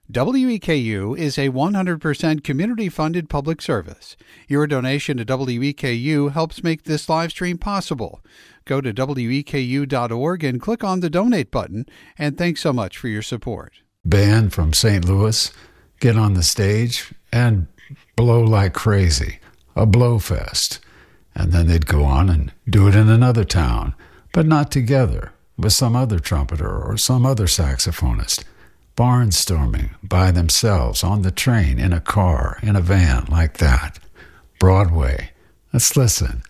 WEKU is a 100% community-funded public service. Your donation to WEKU helps make this live stream possible. Go to weku.org and click on the donate button, and thanks so much for your support. Band from St. Louis get on the stage and blow like crazy, a blowfest. And then they'd go on and do it in another town, but not together, with some other trumpeter or some other saxophonist. Barnstorming by themselves, on the train, in a car, in a van, like that. Broadway. Let's listen.